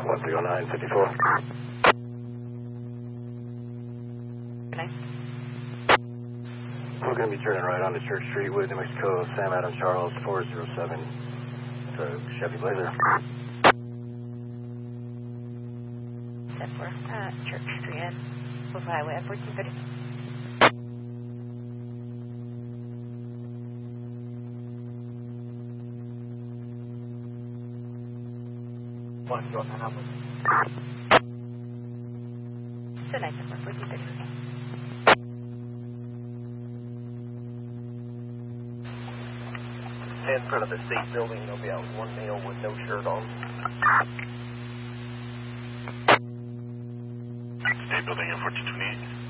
130954. Nice. We're going to be turning right onto Church Street with New Mexico, Sam Adams Charles 407. It's a Chevy Blazer. 10-4, Church Street in, Wolf Highway at 1430. What, you want that number? So nice, 1430. In front of the state building, there'll be out one male with no shirt on. State building at 1428.